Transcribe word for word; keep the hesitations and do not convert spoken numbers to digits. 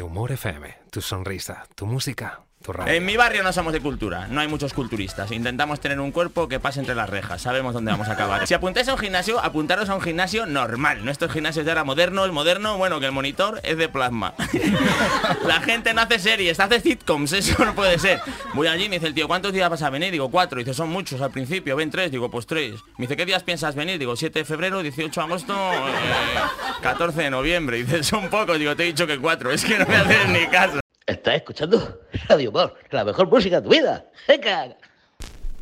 Humor F M, tu sonrisa, tu música, tu radio. En mi barrio no somos de cultura, no hay muchos culturistas. Intentamos tener un cuerpo que pase entre las rejas, sabemos dónde vamos a acabar. Si apuntáis a un gimnasio, apuntaros a un gimnasio normal. No estos gimnasios de ahora moderno, el moderno, bueno, que el monitor es de plasma. La gente no hace series, hace sitcoms, eso no puede ser. Voy allí y me dice el tío, ¿cuántos días vas a venir? Digo, cuatro. Dice, son muchos al principio, ven tres. Digo, pues tres. Me dice, ¿qué días piensas venir? Digo, siete de febrero, dieciocho de agosto, eh, catorce de noviembre. Dice, son pocos. Digo, te he dicho que cuatro. Es que no me haces ni caso. ¿Estás escuchando Radio Humor, la mejor música de tu vida? ¡Venga!